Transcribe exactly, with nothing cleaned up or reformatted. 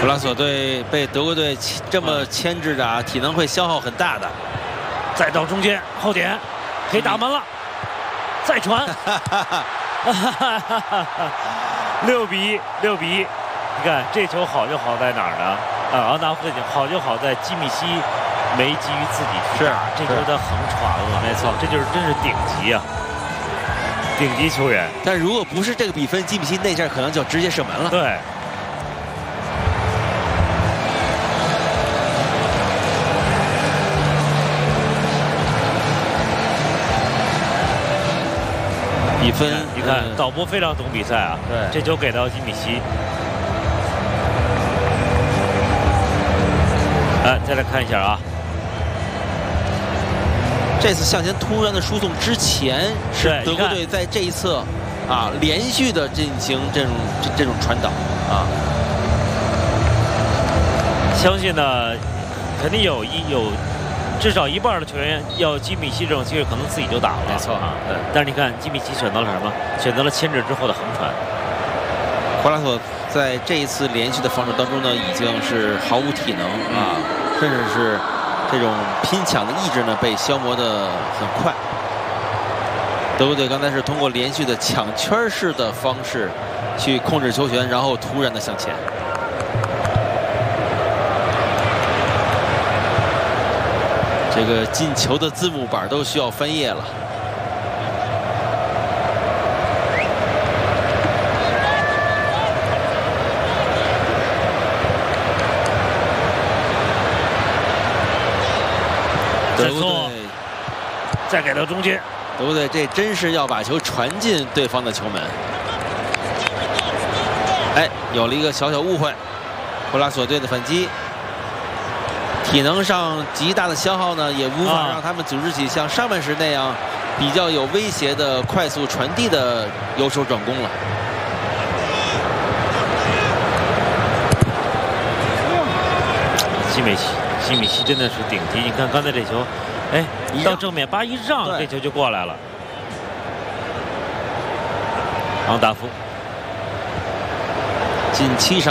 普拉索队被德国队这么牵制着啊，体能会消耗很大的。 再到中间后点，可以打门了，再传，六比一，六比一。你看这球好就好在哪儿呢？啊，昂达夫的好就好在基米希没急于自己去打，这球他横传了，没错，这就是真是顶级啊，顶级球员。 但如果不是这个比分，基米希那阵可能就直接射门了。 对。 比分， 你看，嗯、导播非常懂比赛啊。 对， 这球给到基米希。哎，再来看一下啊， 这次向前突然的输送之前，是德国队在这一侧啊连续的进行这种这这种传导啊。 相信呢，肯定有一有。 至少一半的球员要基米希这种机会，可能自己就打了。 没错啊， 对。但是你看，基米希选择了什么？选择了牵制之后的横传。 普拉索在这一次连续的防守当中呢，已经是毫无体能啊，甚至是这种拼抢的意志呢被消磨得很快。德国队刚才是通过连续的抢圈式的方式去控制球权，然后突然的向前。 这个进球的字幕板都需要翻页了。 德国队再给到中间， 德国队这真是要把球传进对方的球门。哎，有了一个小小误会，普拉索队的反击。 体能上极大的消耗呢，也无法让他们组织起像上半时那样比较有威胁的快速传递的由守转攻了。 基米希，基米希真的是顶级。你看刚才这球，哎，一到正面，叭一让，这球就过来了。昂达夫， 近七场。